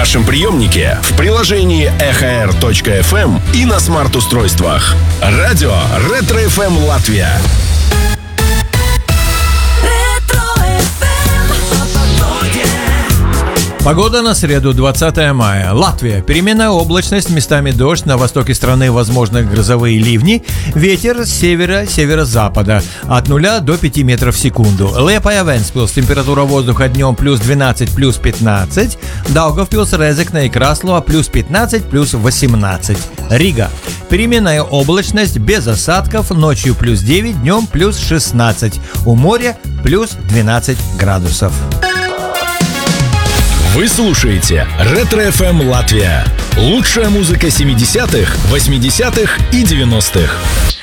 вашем приемнике, в приложении EHR.FM и на смарт-устройствах. Радио Ретро-ФМ Латвия. Погода на среду, 20 мая. Латвия. Переменная облачность, местами дождь. На востоке страны возможны грозовые ливни. Ветер с севера, северо-запада. От 0 до 5 метров в секунду. Лиепая-Вентспилс. Температура воздуха днем плюс 12, плюс 15. Даугавпилс, Резекне и Краслова плюс 15, плюс 18. Рига. Переменная облачность, без осадков. Ночью плюс 9, днем плюс 16. У моря плюс 12 градусов. Вы слушаете Ретро-ФМ Латвия. Лучшая музыка 70-х, 80-х и 90-х.